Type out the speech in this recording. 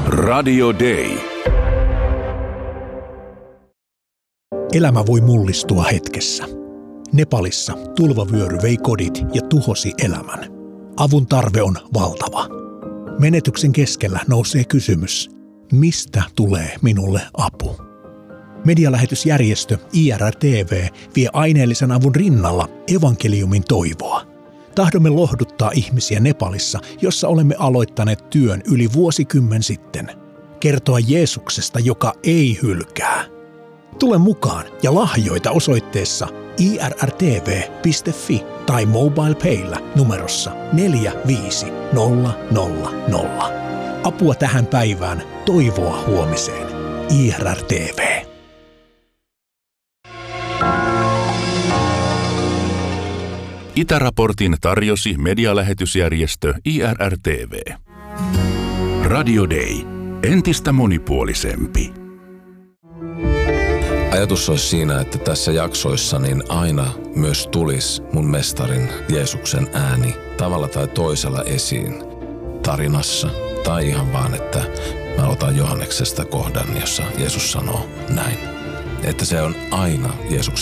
Radio Day. Elämä voi mullistua hetkessä. Nepalissa tulvavyöry vei kodit ja tuhosi elämän. Avun tarve on valtava. Menetyksen keskellä nousee kysymys, mistä tulee minulle apu? Medialähetysjärjestö IRR-TV vie aineellisen avun rinnalla evankeliumin toivoa. Tahdomme lohduttaa ihmisiä Nepalissa, jossa olemme aloittaneet työn yli vuosikymmen sitten. Kertoa Jeesuksesta, joka ei hylkää. Tule mukaan ja lahjoita osoitteessa irrtv.fi tai MobilePaylla numerossa 45000. Apua tähän päivään, toivoa huomiseen. IRR-TV. Itäraportin tarjosi medialähetysjärjestö IRR-TV. Radio Day. Entistä monipuolisempi. Ajatus olisi siinä, että tässä jaksoissa niin aina myös tulisi mun mestarin Jeesuksen ääni tavalla tai toisella esiin tarinassa. Tai ihan vaan, että mä otan Johanneksesta kohdan, jossa Jeesus sanoo näin. Että se on aina Jeesuksen